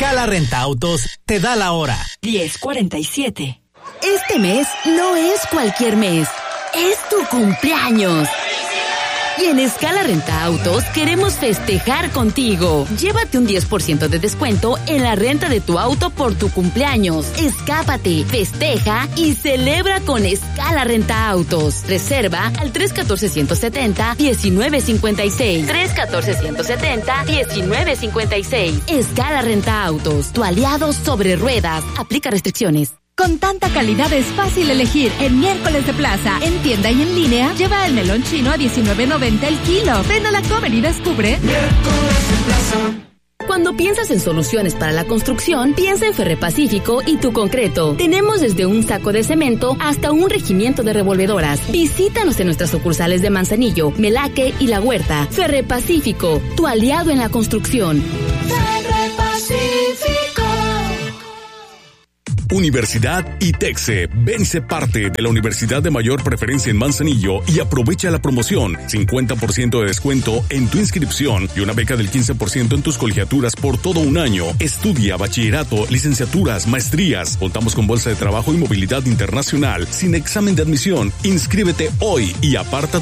Escala Renta Autos te da la hora. 10:47. Este mes no es cualquier mes, es tu cumpleaños. Y en Escala Renta Autos queremos festejar contigo. Llévate un 10% de descuento en la renta de tu auto por tu cumpleaños. Escápate, festeja y celebra con Escala Renta Autos. Reserva al 314-170-1956. 314-170-1956. Escala Renta Autos, tu aliado sobre ruedas. Aplica restricciones. Con tanta calidad es fácil elegir. En Miércoles de Plaza, en tienda y en línea, lleva el melón chino a $19.90 el kilo. Ven a la Comer y descubre. Miércoles de Plaza. Cuando piensas en soluciones para la construcción, piensa en Ferrepacífico y tu concreto. Tenemos desde un saco de cemento hasta un regimiento de revolvedoras. Visítanos en nuestras sucursales de Manzanillo, Melaque y La Huerta. Ferrepacífico, tu aliado en la construcción. Ferrepacífico. Universidad ITEXE. Ven, sé parte de la universidad de mayor preferencia en Manzanillo y aprovecha la promoción. 50% de descuento en tu inscripción y una beca del 15% en tus colegiaturas por todo un año. Estudia bachillerato, licenciaturas, maestrías. Contamos con bolsa de trabajo y movilidad internacional. Sin examen de admisión. Inscríbete hoy y aparta